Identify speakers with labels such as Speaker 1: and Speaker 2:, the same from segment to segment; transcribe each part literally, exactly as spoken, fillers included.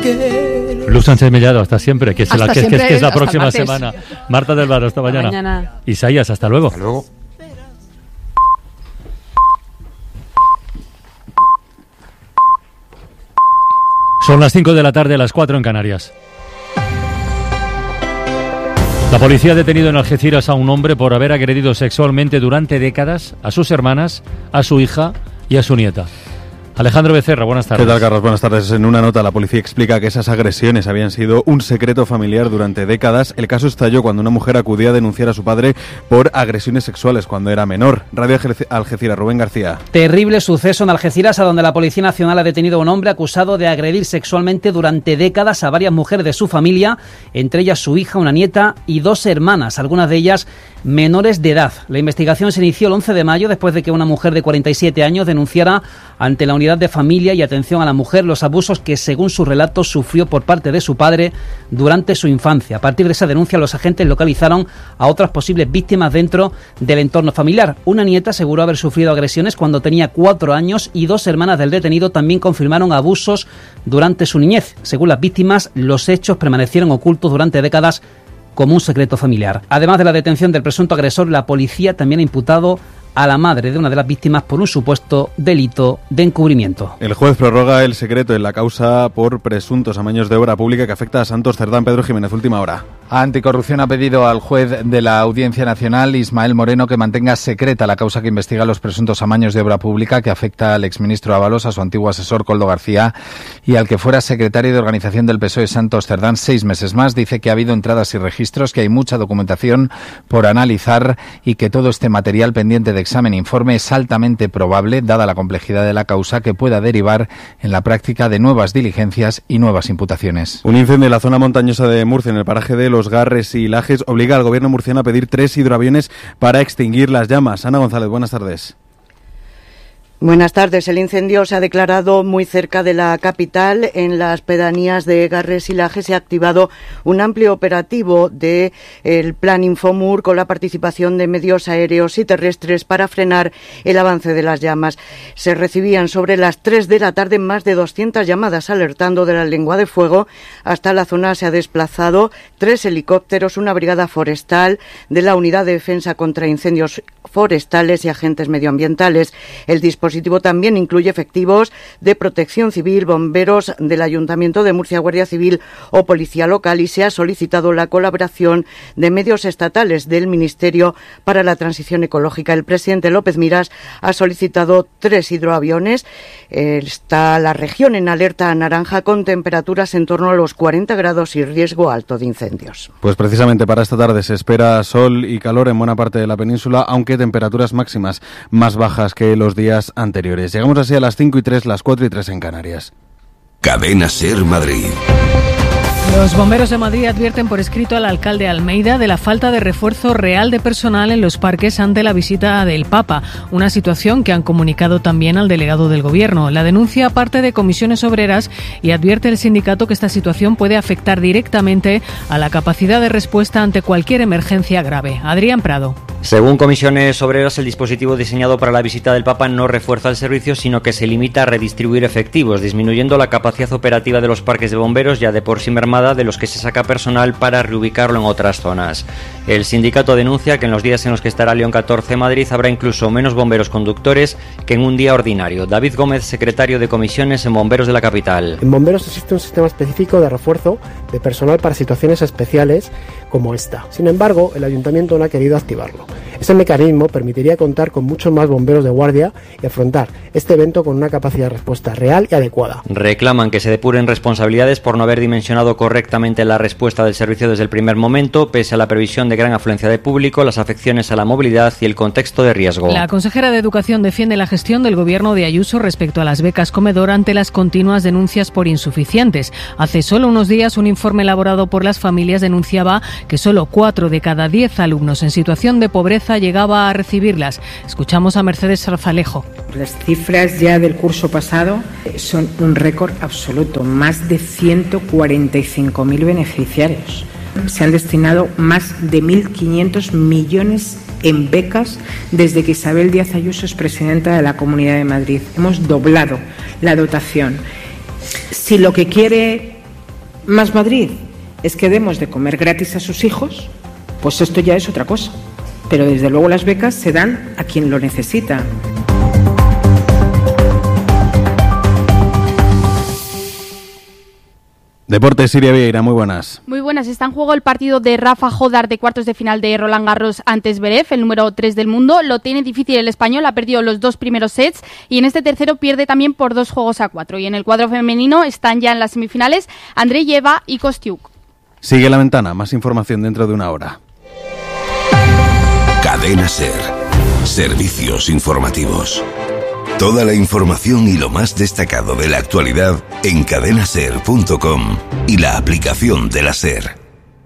Speaker 1: querer.
Speaker 2: Luz Sánchez Mellado, hasta siempre, que es,
Speaker 3: hasta
Speaker 2: la, que,
Speaker 3: siempre,
Speaker 2: que, que es la
Speaker 3: hasta
Speaker 2: próxima
Speaker 3: martes.
Speaker 2: semana. Marta del Varo, hasta mañana.
Speaker 3: mañana.
Speaker 2: Isaías, hasta luego.
Speaker 4: Hasta luego.
Speaker 2: Son las cinco de la tarde, las cuatro en Canarias. La policía ha detenido en Algeciras a un hombre por haber agredido sexualmente durante décadas a sus hermanas, a su hija y a su nieta. Alejandro Becerra, buenas tardes.
Speaker 5: ¿Qué tal, Carlos? Buenas tardes. En una nota, la policía explica que esas agresiones habían sido un secreto familiar durante décadas. El caso estalló cuando una mujer acudía a denunciar a su padre por agresiones sexuales cuando era menor. Radio Algeciras, Rubén García.
Speaker 6: Terrible suceso en Algeciras, a donde la Policía Nacional ha detenido a un hombre acusado de agredir sexualmente durante décadas a varias mujeres de su familia, entre ellas su hija, una nieta y dos hermanas, algunas de ellas menores de edad. La investigación se inició el once de mayo después de que una mujer de cuarenta y siete años denunciara ante la Unidad de Familia y Atención a la Mujer los abusos que, según su relato, sufrió por parte de su padre durante su infancia. A partir de esa denuncia, los agentes localizaron a otras posibles víctimas dentro del entorno familiar. Una nieta aseguró haber sufrido agresiones cuando tenía cuatro años y dos hermanas del detenido también confirmaron abusos durante su niñez. Según las víctimas, los hechos permanecieron ocultos durante décadas como un secreto familiar. Además de la detención del presunto agresor, la policía también ha imputado a la madre de una de las víctimas por un supuesto delito de encubrimiento.
Speaker 5: El juez prorroga el secreto en la causa por presuntos amaños de obra pública que afecta a Santos Cerdán. Pedro Jiménez, última hora.
Speaker 7: Anticorrupción ha pedido al juez de la Audiencia Nacional, Ismael Moreno, que mantenga secreta la causa que investiga los presuntos amaños de obra pública que afecta al exministro Ábalos, a su antiguo asesor Koldo García y al que fuera secretario de organización del P S O E Santos Cerdán seis meses más. Dice que ha habido entradas y registros, que hay mucha documentación por analizar y que todo este material pendiente de examen e informe es altamente probable, dada la complejidad de la causa, que pueda derivar en la práctica de nuevas diligencias y nuevas imputaciones.
Speaker 5: Un incendio en la zona montañosa de Murcia, en el paraje de Los Garres y Lajes, obliga al gobierno murciano a pedir tres hidroaviones para extinguir las llamas. Ana González, buenas tardes.
Speaker 8: Buenas tardes. El incendio se ha declarado muy cerca de la capital. En las pedanías de Garres y Lajes se ha activado un amplio operativo del Plan Infomur con la participación de medios aéreos y terrestres para frenar el avance de las llamas. Se recibían sobre las tres de la tarde más de doscientas llamadas alertando de la lengua de fuego. Hasta la zona se ha desplazado tres helicópteros, una brigada forestal de la Unidad de Defensa contra Incendios Forestales y agentes medioambientales. El dispositivo El dispositivo también incluye efectivos de Protección Civil, bomberos del Ayuntamiento de Murcia, Guardia Civil o Policía Local, y se ha solicitado la colaboración de medios estatales del Ministerio para la Transición Ecológica. El presidente López Miras ha solicitado tres hidroaviones. Está la región en alerta naranja con temperaturas en torno a los cuarenta grados y riesgo alto de incendios.
Speaker 5: Pues precisamente para esta tarde se espera sol y calor en buena parte de la península, aunque temperaturas máximas más bajas que los días anteriores. Llegamos así a las cinco y tres, las cuatro y tres en Canarias.
Speaker 9: Cadena SER Madrid.
Speaker 10: Los bomberos de Madrid advierten por escrito al alcalde Almeida de la falta de refuerzo real de personal en los parques ante la visita del Papa, una situación que han comunicado también al delegado del Gobierno. La denuncia parte de Comisiones Obreras y advierte el sindicato que esta situación puede afectar directamente a la capacidad de respuesta ante cualquier emergencia grave. Adrián Prado.
Speaker 11: Según Comisiones Obreras, el dispositivo diseñado para la visita del Papa no refuerza el servicio, sino que se limita a redistribuir efectivos, disminuyendo la capacidad operativa de los parques de bomberos, ya de por sí mermada, de los que se saca personal para reubicarlo en otras zonas. El sindicato denuncia que en los días en los que estará León catorce Madrid habrá incluso menos bomberos conductores que en un día ordinario. David Gómez, secretario de Comisiones en Bomberos de la capital.
Speaker 12: En Bomberos existe un sistema específico de refuerzo de personal para situaciones especiales como esta. Sin embargo, el ayuntamiento no ha querido activarlo. Ese mecanismo permitiría contar con muchos más bomberos de guardia y afrontar este evento con una capacidad de respuesta real y adecuada.
Speaker 11: Reclaman que se depuren responsabilidades por no haber dimensionado correctamente la respuesta del servicio desde el primer momento, pese a la previsión de gran afluencia de público, las afecciones a la movilidad y el contexto de riesgo.
Speaker 10: La consejera de Educación defiende la gestión del Gobierno de Ayuso respecto a las becas comedor ante las continuas denuncias por insuficientes. Hace solo unos días, un informe elaborado por las familias denunciaba que solo cuatro de cada diez alumnos en situación de pobreza llegaba a recibirlas. Escuchamos a Mercedes Zarzalejo.
Speaker 13: Las cifras ya del curso pasado son un récord absoluto, más de ciento cuarenta y cinco mil beneficiarios. Se han destinado más de mil quinientos millones en becas desde que Isabel Díaz Ayuso es presidenta de la Comunidad de Madrid. Hemos doblado la dotación. Si lo que quiere Más Madrid es que demos de comer gratis a sus hijos, pues esto ya es otra cosa. Pero desde luego las becas se dan a quien lo necesita.
Speaker 5: Deportes, Siria Vieira, muy buenas.
Speaker 1: Muy buenas. Está en juego el partido de Rafa Jodar de cuartos de final de Roland Garros ante Zverev, el número tres del mundo. Lo tiene difícil el español, ha perdido los dos primeros sets y en este tercero pierde también por dos juegos a cuatro. Y en el cuadro femenino están ya en las semifinales Andreeva y Kostiuk.
Speaker 5: Sigue La Ventana, más información dentro de una hora.
Speaker 9: Cadena SER. Servicios informativos. Toda la información y lo más destacado de la actualidad en cadena ser punto com y la aplicación de la SER.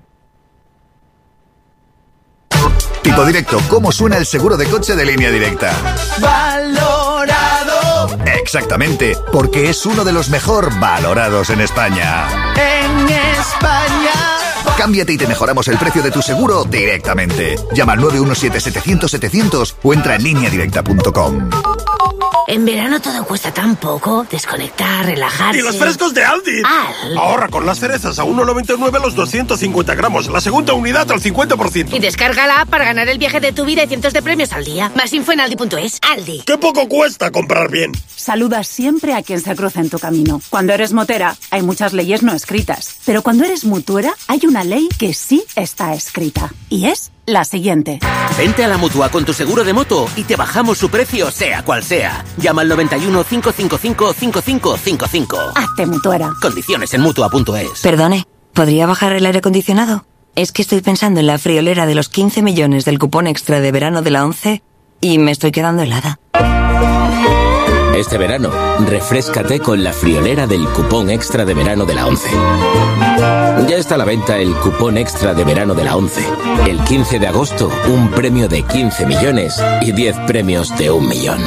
Speaker 3: Tipo Directo, ¿cómo suena el seguro de coche de Línea Directa?
Speaker 4: Valorado.
Speaker 3: Exactamente, porque es uno de los mejor valorados en España.
Speaker 4: En España.
Speaker 3: Cámbiate y te mejoramos el precio de tu seguro directamente. Llama al nueve uno siete setecientos setecientos o entra en línea directa punto com.
Speaker 14: En verano todo cuesta tan poco. Desconectar, relajarse.
Speaker 15: ¡Y los frescos de Aldi!
Speaker 14: Al.
Speaker 15: Ahorra con las cerezas a uno noventa y nueve los doscientos cincuenta gramos. La segunda unidad al cincuenta por ciento.
Speaker 14: Y descarga la app para ganar el viaje de tu vida y cientos de premios al día. Más info en aldi punto es. Aldi.
Speaker 15: ¡Qué poco cuesta comprar bien!
Speaker 16: Saluda siempre a quien se cruza en tu camino. Cuando eres motera, hay muchas leyes no escritas. Pero cuando eres mutuera, hay una ley que sí está escrita. Y es la siguiente.
Speaker 17: Vente a la Mutua con tu seguro de moto y te bajamos su precio sea cual sea. Llama al noventa y uno, cinco cinco cinco, cinco cinco cinco cinco.
Speaker 16: Hazte mutuera.
Speaker 17: Condiciones en mutua punto es.
Speaker 18: Perdone, ¿podría bajar el aire acondicionado? Es que estoy pensando en la friolera de los quince millones del cupón extra de verano de la ONCE y me estoy quedando helada.
Speaker 19: Este verano, refréscate con la friolera del cupón extra de verano de la ONCE. Ya está a la venta el cupón extra de verano de la ONCE. El quince de agosto, un premio de quince millones y diez premios de un millón.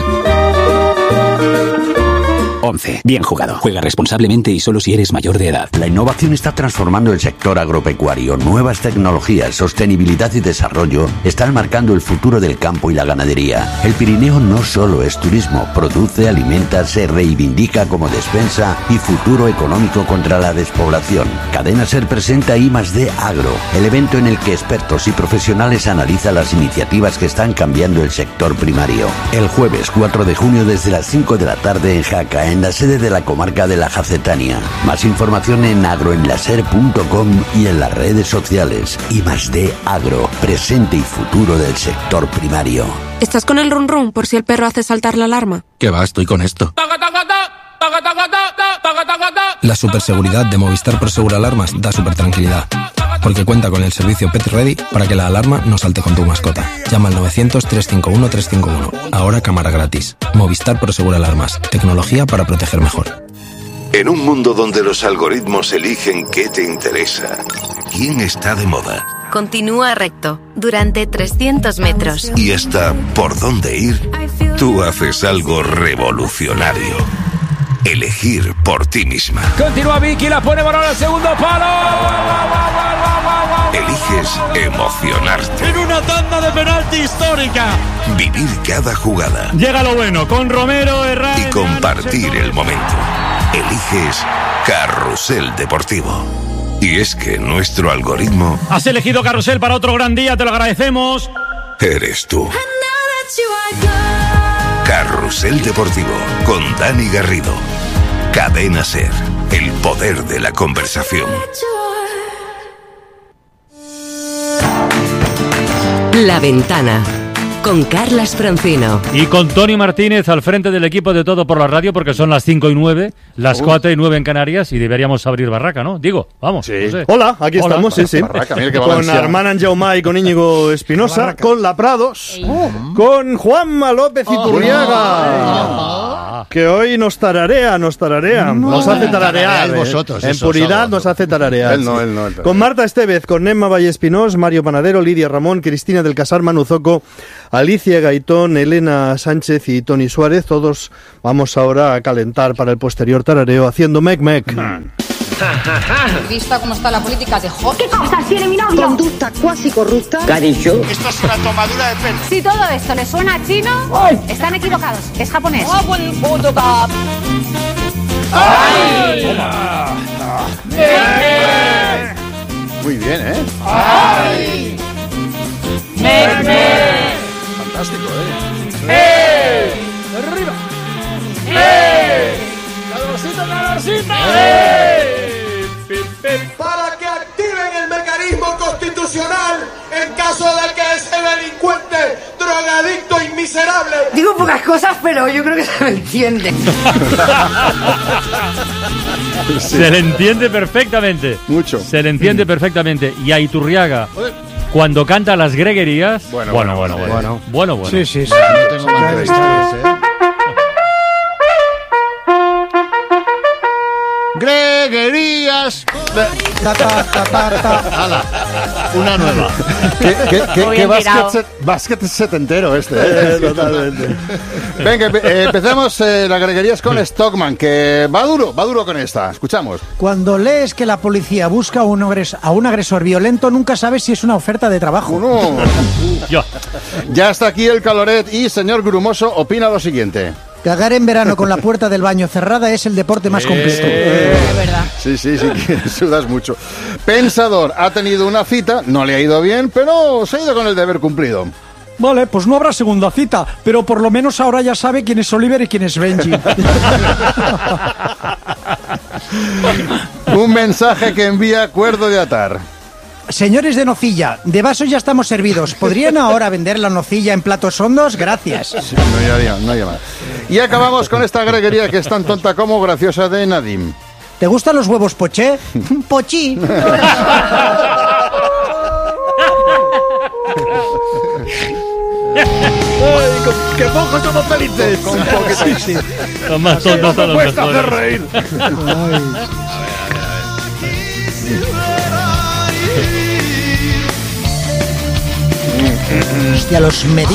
Speaker 20: ONCE. Bien jugado. Juega responsablemente y solo si eres mayor de edad.
Speaker 21: La innovación está transformando el sector agropecuario. Nuevas tecnologías, sostenibilidad y desarrollo están marcando el futuro del campo y la ganadería. El Pirineo no solo es turismo, produce, alimenta, se reivindica como despensa y futuro económico contra la despoblación. Cadena SER presenta I más D Agro, el evento en el que expertos y profesionales analizan las iniciativas que están cambiando el sector primario. El jueves cuatro de junio desde las cinco de la tarde en Jaca, en la sede de la comarca de la Jacetania. Más información en agroenlaser punto com y en las redes sociales. I más D Agro, presente y futuro del sector primario.
Speaker 22: ¿Estás con el run run por si el perro hace saltar la alarma?
Speaker 20: ¿Qué va? Estoy con esto. La superseguridad de Movistar Prosegur Alarmas da super tranquilidad, porque cuenta con el servicio Pet Ready para que la alarma no salte con tu mascota. Llama al novecientos, trescientos cincuenta y uno, trescientos cincuenta y uno. Ahora cámara gratis. Movistar Prosegur Alarmas. Tecnología para proteger mejor.
Speaker 9: En un mundo donde los algoritmos eligen qué te interesa, quién está de moda,
Speaker 23: continúa recto durante trescientos metros
Speaker 9: y hasta por dónde ir, tú haces algo revolucionario. Elegir por ti misma.
Speaker 2: Continúa Vicky, la pone balón al segundo palo.
Speaker 9: Eliges emocionarte.
Speaker 2: En una tanda de penalti histórica.
Speaker 9: Vivir cada jugada.
Speaker 2: Llega lo bueno con Romero, Herrera.
Speaker 9: Y compartir el momento. Eliges Carrusel Deportivo. Y es que nuestro algoritmo...
Speaker 2: Has elegido Carrusel para otro gran día, te lo agradecemos.
Speaker 9: Eres tú. Carrusel Deportivo con Dani Garrido. Cadena SER, el poder de la conversación.
Speaker 24: La Ventana con Carlas Francino.
Speaker 2: Y con Tony Martínez al frente del equipo de Todo por la Radio, porque son las cinco y nueve, las cuatro y nueve en Canarias, y deberíamos abrir barraca, ¿no? Digo, vamos.
Speaker 25: Sí.
Speaker 2: No sé.
Speaker 25: Hola, aquí
Speaker 2: Hola.
Speaker 25: estamos, sí, sí.
Speaker 2: Barraca, mira qué
Speaker 25: con
Speaker 2: valenciano.
Speaker 25: Armand Anjaumá y con Íñigo Espinosa,
Speaker 2: Barraca.
Speaker 25: con La Prados,
Speaker 2: Oh.
Speaker 25: con Juanma López Iturriaga,
Speaker 2: Oh.
Speaker 25: que hoy nos tararea, nos tararea,
Speaker 26: No,
Speaker 25: nos hace tararear.
Speaker 26: tarareáis
Speaker 25: eh.
Speaker 26: vosotros,
Speaker 25: en
Speaker 26: eso,
Speaker 25: puridad
Speaker 26: sábado.
Speaker 25: nos hace tararear.
Speaker 26: Él no,
Speaker 25: sí.
Speaker 26: él no, él no.
Speaker 25: Con Marta Estevez, con Emma Vallespinós, Mario Panadero, Lidia Ramón, Cristina del Casar, Manu Zoco, Alicia Gaitón, Elena Sánchez y Tony Suárez. Todos vamos ahora a calentar para el posterior tarareo haciendo mec mec.
Speaker 27: Vista cómo está la política de J.
Speaker 28: ¿Qué cosas tiene mi novio? Conducta cuasi corrupta.
Speaker 27: ¿Qué ha dicho?
Speaker 28: Esto es una tomadura de pelo. Si todo esto le suena a chino, están equivocados. Es japonés.
Speaker 27: ¡Ay!
Speaker 6: Muy bien, ¿eh?
Speaker 4: ¡Ay! ¡Me, me!
Speaker 6: Fantástico, ¿eh?
Speaker 4: ¡Eh! ¡Arriba! ¡Eh! ¡Calorcito, calorcito! ¡Eh!
Speaker 7: Para que activen el mecanismo constitucional en caso de que ese delincuente, drogadicto y miserable...
Speaker 8: Digo pocas cosas, pero yo creo que se me entiende.
Speaker 2: Sí. Se le entiende perfectamente.
Speaker 6: Mucho.
Speaker 2: Se le entiende perfectamente. Y a Iturriaga, cuando canta las greguerías...
Speaker 6: Bueno,
Speaker 2: bueno,
Speaker 6: bueno.
Speaker 2: bueno.
Speaker 6: bueno,
Speaker 2: bueno. bueno, bueno.
Speaker 10: Sí, sí, sí.
Speaker 6: No tengo más que ¿eh? Greguerías.
Speaker 10: Ta, ta, ta, ta, ta.
Speaker 6: Ala, una nueva. ¿Qué, qué, qué, qué básquet, set, básquet setentero este? ¿eh?
Speaker 25: Totalmente.
Speaker 6: Venga, eh, empecemos eh, las greguerías con Stockman, que va duro, va duro con esta. Escuchamos.
Speaker 10: Cuando lees que la policía busca a un, agres- a un agresor violento, nunca sabes si es una oferta de trabajo.
Speaker 6: No. Ya está aquí el Caloret y señor Grumoso opina lo siguiente.
Speaker 10: Cagar en verano con la puerta del baño cerrada es el deporte más completo.
Speaker 6: Eh, sí, sí, sí, que sudas mucho. Pensador ha tenido una cita, no le ha ido bien, pero se ha ido con el deber cumplido.
Speaker 10: Vale, pues no habrá segunda cita, pero por lo menos ahora ya sabe quién es Oliver y quién es Benji.
Speaker 6: Un mensaje que envía Cuerdo de Atar.
Speaker 10: Señores de nocilla, de vasos ya estamos servidos. ¿Podrían ahora vender la nocilla en platos hondos? Gracias.
Speaker 6: Sí, no hay, no hay más. Y acabamos con esta greguería que es tan tonta como graciosa de Nadim.
Speaker 10: ¿Te gustan los huevos poché? Pochí.
Speaker 6: ¡Ay, con, ¡qué poco somos felices! Con, con poquito, sí, sí.
Speaker 2: Son más tontos a los
Speaker 6: cuesta hacer
Speaker 2: mejores.
Speaker 6: reír.
Speaker 10: Hostia, los